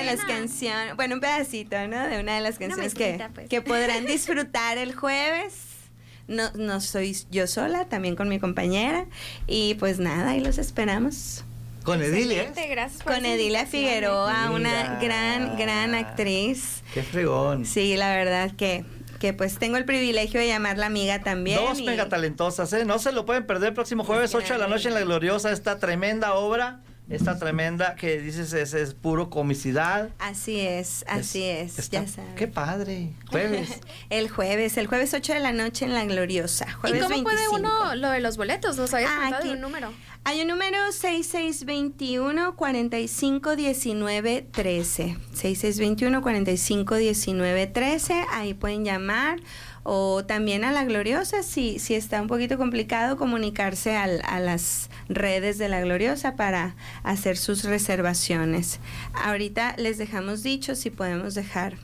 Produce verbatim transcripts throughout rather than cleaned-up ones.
las canciones, bueno, un pedacito, ¿no? De una de las canciones que, pues. que podrán disfrutar el jueves. No, no soy yo sola, también con mi compañera. Y pues nada, ahí los esperamos. Con Edilia. Gracias por Con Edilia Figueroa, una gran, gran actriz. Qué fregón. Sí, la verdad que, que pues tengo el privilegio de llamarla amiga también. Dos y... mega talentosas, ¿eh? No se lo pueden perder el próximo jueves, ocho de la noche en La Gloriosa, esta tremenda obra. Esta tremenda que dices es, es puro comicidad. Así es, así es, es está, ya sabes. Qué padre. Jueves. el jueves, el jueves ocho de la noche en La Gloriosa. Jueves ¿Y cómo veinticinco. Puede uno lo de los boletos? ¿Nos habías ah, contado aquí. de un número? Hay un número seis seis dos uno, cuatro cinco uno nueve uno tres. seis seis dos uno, cuatro cinco uno nueve uno tres. Ahí pueden llamar. O también a La Gloriosa, si, si está un poquito complicado, comunicarse al, a las redes de La Gloriosa para hacer sus reservaciones. Ahorita les dejamos dicho si podemos dejar.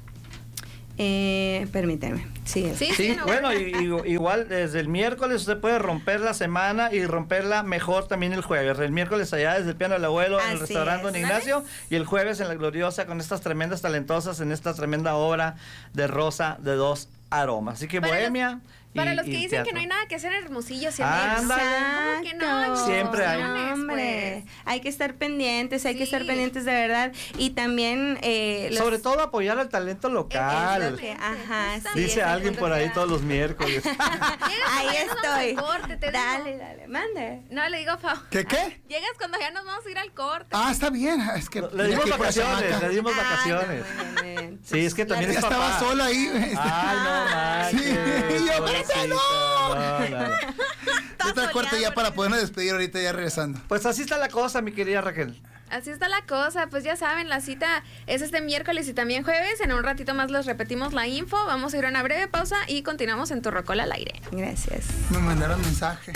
Eh, permíteme. Sí, sí, sí, sí no, bueno, y, y, igual desde el miércoles usted puede romper la semana y romperla mejor también el jueves. El miércoles allá desde el piano del abuelo en el restaurante Don Ignacio y el jueves en La Gloriosa con estas tremendas talentosas en esta tremenda obra de Rosa de Dos Aromas. Así que para Bohemia. Los, para y, los que dicen teatro. que no hay nada que hacer en Hermosillo, siempre Exacto. que no, hay siempre hay. Hombre, pues. hay que estar pendientes, hay sí. que estar pendientes de verdad. Y también eh, los... sobre todo apoyar al talento local. Es lo que, ajá, sí, dice alguien por ahí todos los miércoles. Ahí estoy. Corte, te dale, digo. dale, mande. No, le digo a Pau. ¿Qué qué? Llegas cuando ya nos vamos a ir al corte. Ah, está bien. Es que le dimos vacaciones, le dimos vacaciones. Ah, no, muy bien. Sí, es que también ya es estaba papá. sola ahí. Ay, no manches. Sí, yo, pobrecita. no. No, no. Yo te acuerdo ya para podernos despedir ahorita ya regresando. Pues así está la cosa, mi querida Raquel. Así está la cosa, pues ya saben, la cita es este miércoles y también jueves. En un ratito más les repetimos la info. Vamos a ir a una breve pausa y continuamos en Tu Rocola al aire. Gracias. Me mandaron mensaje.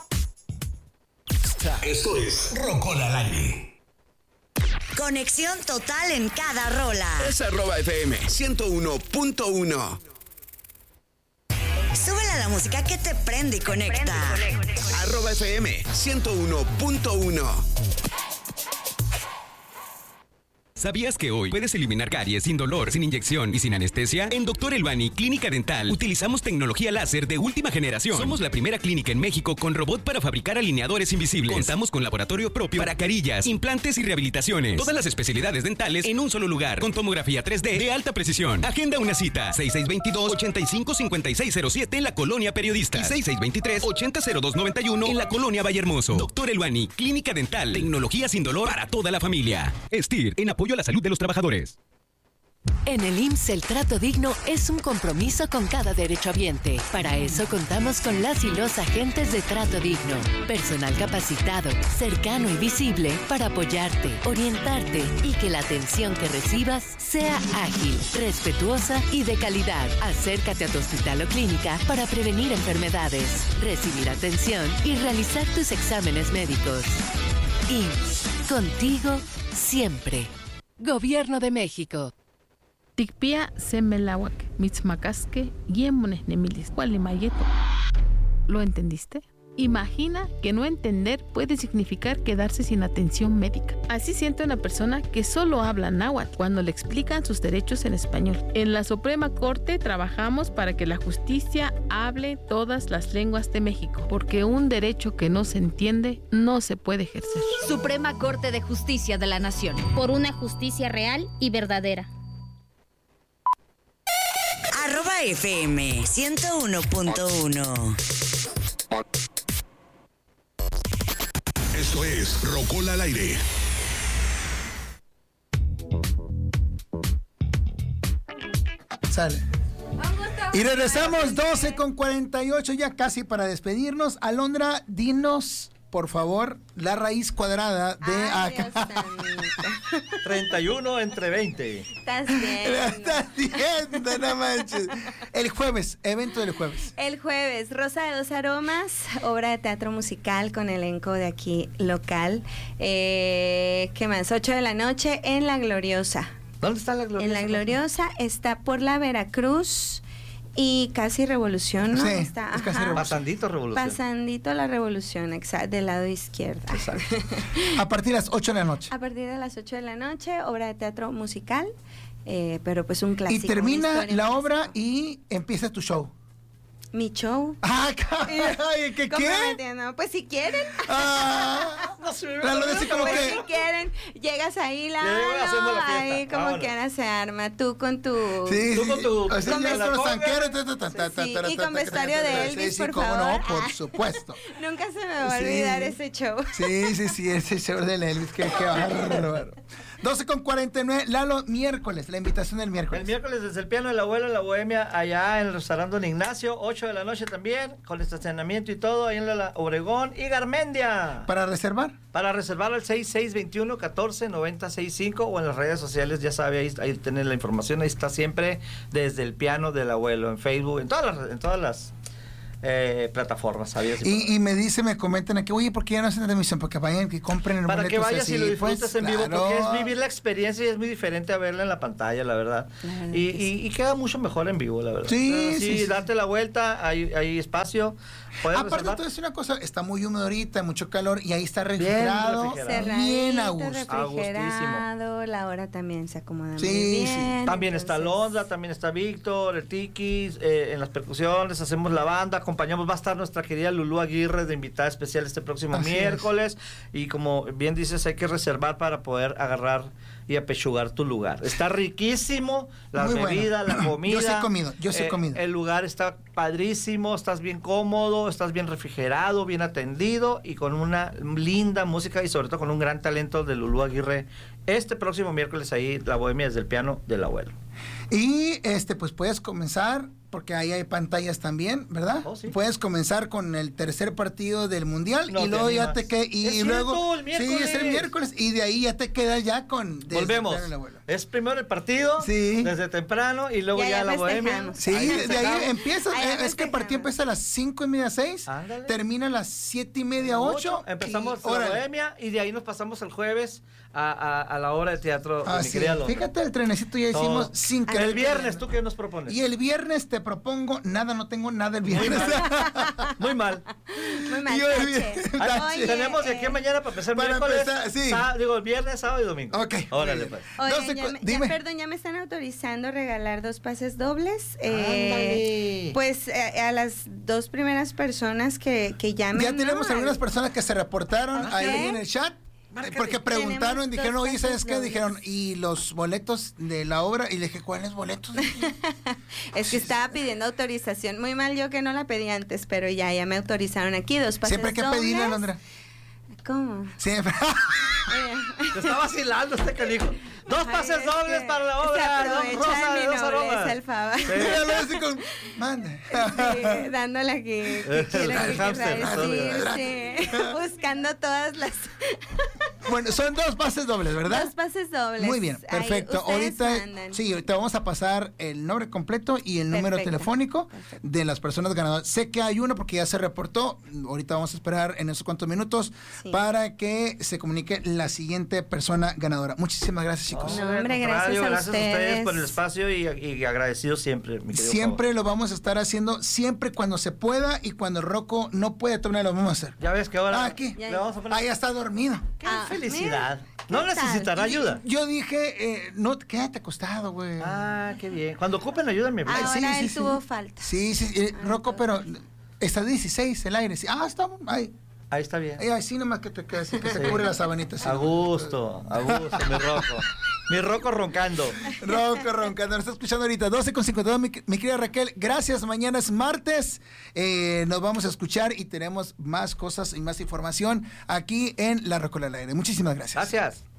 Esto es Rocola al aire. Conexión total en cada rola. Es arroba F M ciento uno punto uno. Súbele a la música que te prende y conecta. Prende, conecta. Arroba F M ciento uno punto uno. ¿Sabías que hoy puedes eliminar caries sin dolor, sin inyección y sin anestesia? En Doctor Elbani Clínica Dental utilizamos tecnología láser de última generación. Somos la primera clínica en México con robot para fabricar alineadores invisibles. Contamos con laboratorio propio para carillas, implantes y rehabilitaciones. Todas las especialidades dentales en un solo lugar, con tomografía tres D de alta precisión. Agenda una cita. seis seis dos dos, ocho cinco cinco seis cero siete en la Colonia Periodista y seis seis dos tres, ocho cero cero dos nueve uno en la Colonia Vallehermoso. Doctor Elbani Clínica Dental. Tecnología sin dolor para toda la familia. Estir, en apoyo a la salud de los trabajadores. En el I M S S el trato digno es un compromiso con cada derechohabiente. Para eso contamos con las y los agentes de Trato Digno. Personal capacitado, cercano y visible para apoyarte, orientarte y que la atención que recibas sea ágil, respetuosa y de calidad. Acércate a tu hospital o clínica para prevenir enfermedades, recibir atención y realizar tus exámenes médicos. I M S S, contigo siempre. Gobierno de México. Tikpia semelawak, mitzmacasque, yemones nemilis, cualimayeto. ¿Lo entendiste? Imagina que no entender puede significar quedarse sin atención médica. Así siente una persona que solo habla náhuatl cuando le explican sus derechos en español. En la Suprema Corte trabajamos para que la justicia hable todas las lenguas de México, porque un derecho que no se entiende no se puede ejercer. Suprema Corte de Justicia de la Nación. Por una justicia real y verdadera. Arroba F M ciento uno punto uno. Esto es Rocola al aire. Sale. Y regresamos doce con cuarenta y ocho, ya casi para despedirnos. Alondra, dinos, por favor, la raíz cuadrada de Ay, acá. treinta y uno entre veinte. Estás bien. Estás viendo, no manches. El jueves, evento del jueves. El jueves, Rosa de Dos Aromas, obra de teatro musical con elenco de aquí local. Eh, ¿Qué más? ocho de la noche en La Gloriosa. ¿Dónde está La Gloriosa? En La Gloriosa está por la Veracruz y casi Revolución, ¿no? Sí, Está, es casi ajá. Revolución. Pasandito Revolución. Pasandito la Revolución, exacto, del lado izquierdo. Exacto. A partir de las ocho de la noche. A partir de las ocho de la noche, obra de teatro musical, eh, pero pues un clásico. Y termina una historia la clásico. obra y empieza tu show. Mi show. Ah, caray, ¿qué qué? Comprometiendo. Pues si quieren. Ah, No se me la lo dice como Pues que si quieren, llegas ahí, la Llega, hacemos la fiesta. ahí como Vámonos. quieras se arma, tú con tu... Sí, Tú sí, con tu- así con ya la con los conga. zanqueros, ta, ta, ta, ta, ta, Sí, ta, y ta, con ta, vestuario ta, de ta, Elvis, sí, por cómo favor. no, por Ah. supuesto. Nunca se me va a Sí. olvidar ese show. Sí, sí, sí, ese show del Elvis, qué, qué bárbaro. doce con cuarenta y nueve, Lalo, miércoles, la invitación del miércoles. El miércoles desde el piano del abuelo en la Bohemia, allá en el restaurante Don Ignacio, ocho de la noche también, con estacionamiento y todo, ahí en la Obregón y Garmendia. ¿Para reservar? Para reservar al seis seis dos uno, uno cuatro, nueve cero seis cinco o en las redes sociales, ya sabe, ahí, ahí tienen la información, ahí está siempre desde el piano del abuelo, en Facebook, en todas las, en todas las eh, plataformas, ¿sabías? Y, y me dice, me comentan aquí, oye, ¿por qué ya no hacen la transmisión? Porque vayan, que compren el Para boleto. que vayas así, y lo disfrutes pues, en vivo, claro. porque es vivir la experiencia y es muy diferente a verla en la pantalla, la verdad. Claro y, que y, sí. y queda mucho mejor en vivo, la verdad. Sí, Pero sí, sí. darte la vuelta, hay, hay espacio. Puedes Aparte, reservar. te voy a decir una cosa, está muy húmedo ahorita, mucho calor, y ahí está Bien refrigerado, refrigerado. bien a Cerradito, gusto. refrigerado, la hora también se acomoda Sí, muy sí. bien. También está entonces- Londra, también está Víctor, el Tiki, eh, en las percusiones, hacemos la banda, acompañamos, va a estar nuestra querida Lulú Aguirre de invitada especial este próximo Así miércoles. Y como bien dices, hay que reservar para poder agarrar y apechugar tu lugar. Está riquísimo, la Muy bueno. bebida, la comida. Yo sí he comido, yo sí he eh, comido. El lugar está padrísimo, estás bien cómodo, estás bien refrigerado, bien atendido y con una linda música y sobre todo con un gran talento de Lulú Aguirre. Este próximo miércoles ahí, la Bohemia desde el piano del abuelo. Y este, pues puedes comenzar, porque ahí hay pantallas también, ¿verdad? Oh, sí. Puedes comenzar con el tercer partido del mundial No y te luego ya animas. te quedas. Y Es luego. cierto, el sí, miércoles. es el miércoles. Y de ahí ya te quedas ya con. desde Volvemos. el abuelo. Es primero el partido, Sí. desde temprano, y luego Ya, ya, ya la Bohemia. festejamos. Sí, Ahí de ahí festejamos. empieza. Ahí eh, es que el festejamos. partido empieza a las cinco y media, seis. Ándale. Termina a las siete y media, ocho. Empezamos y, la órale. Bohemia y de ahí nos pasamos el jueves a, a, a la hora de teatro de Ah, mi sí. querida Londra. Fíjate, el trenecito ya Todo. hicimos sin querer. El viernes, ¿tú qué nos propones? Y el viernes te propongo nada, no tengo nada el viernes. Muy mal. Muy mal, Yo el tache. viernes- Ah, Oye, tenemos de aquí a eh, mañana para empezar para miércoles, empezar, sí. sá- digo, viernes, sábado y domingo. Ok. Órale, muy pues. bien. Oigan, Doce ya cu- me- ya, dime. perdón, ya me están autorizando a regalar dos pases dobles. Ándale. Eh, pues eh, a las dos primeras personas que, que llamen. Ya tenemos ¿no? algunas personas que se reportaron Ok. ahí en el chat. Porque preguntaron, Tenemos dijeron, dos oye, ¿sabes pases qué? dobles. Dijeron, ¿y los boletos de la obra? Y le dije, ¿cuáles boletos? Es que estaba pidiendo autorización. Muy mal yo que no la pedí antes, pero ya, ya me autorizaron aquí dos pases Siempre hay que dobles. pedirle, Londra. ¿Cómo? Siempre. Oye. Te está vacilando este canijo. Dos Ay, pases es dobles que para la se obra. aprovecha Dos Rosa de de mi dos nobleza, aromas. el Faba. Sí. Y luego así con, manda. Sí, dándole aquí. que quiere El que hámster, querrá ¿no? decir, sí. Buscando todas las. Bueno, son dos pases dobles, ¿verdad? Dos pases dobles. Muy bien, Ahí, perfecto. ustedes Ahorita, mandan. sí, ahorita vamos a pasar el nombre completo y el número Perfecto, telefónico perfecto. de las personas ganadoras. Sé que hay uno porque ya se reportó. Ahorita vamos a esperar en esos cuantos minutos Sí. para que se comunique la siguiente persona ganadora. Muchísimas gracias, chicos. No, hombre, al gracias contrario, a gracias a ustedes ustedes. por el espacio y, y agradecido siempre, mi querido Siempre Pablo. lo vamos a estar haciendo, siempre cuando se pueda y cuando Rocco no puede, también lo vamos a hacer. Ya ves que ahora Ah, aquí. le vamos a poner... Ahí está dormido. ¡Qué Ah, felicidad! mira, No ¿qué tal? necesitará ayuda. Yo dije, eh, no, quédate acostado, güey. Ah, qué bien. Cuando ocupen ayuda, me Ahora avisan. él tuvo falta. Sí, sí, eh, Rocco, pero está dieciséis el aire. Sí. Ah, está, ay, Ahí está bien. ay, sí, nomás que te, que, así que se Sí. cubre la sabanita. sí. A gusto, a gusto, mi Rocco. Mi Rocco roncando. Rocco roncando, nos está escuchando ahorita, doce con cincuenta y dos, mi, mi querida Raquel, gracias, mañana es martes, eh, nos vamos a escuchar y tenemos más cosas y más información aquí en La Rocola al Aire. Muchísimas gracias. Gracias.